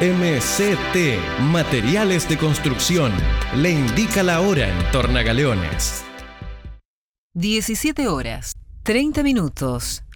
MCT Materiales de Construcción le indica la hora en Tornagaleones. 17 horas, 30 minutos.